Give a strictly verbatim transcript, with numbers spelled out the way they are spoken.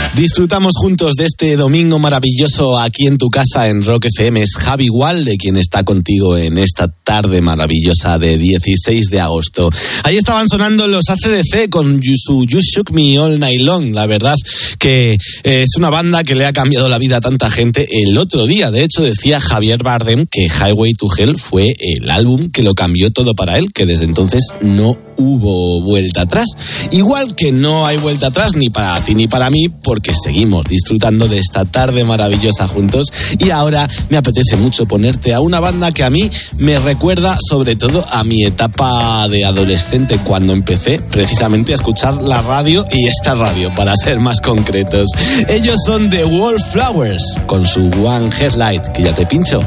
Disfrutamos juntos de este domingo maravilloso aquí en tu casa en Rock F M. Es Javi Walde quien está contigo en esta tarde maravillosa de dieciséis de agosto. Ahí estaban sonando los A C D C con su You Shook Me All Night Long. La verdad que es una banda que le ha cambiado la vida a tanta gente. El otro día, de hecho, decía Javier Bardem que Highway to Hell fue el álbum que lo cambió todo para él, que desde entonces no hubo vuelta atrás. Igual que no hay vuelta atrás ni para ti ni para mí, porque seguimos disfrutando de esta tarde maravillosa juntos. Y ahora me apetece mucho ponerte a una banda que a mí me recuerda sobre todo a mi etapa de adolescente, cuando empecé precisamente a escuchar la radio, y esta radio para ser más concretos. Ellos son The Wallflowers con su One Headlight, que ya te pincho.